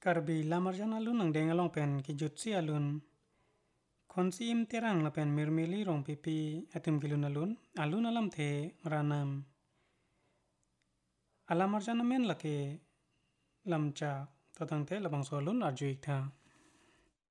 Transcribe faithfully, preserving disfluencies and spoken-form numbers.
Karbi lamarjan alun ang dengalong pen kijutsi alun. Konsi im terang la pen mirmili rong pipi atim gilun alun. Alun alam the ranam. Alamarjan amen lake lamca tatang te labang so alun arjuik tha.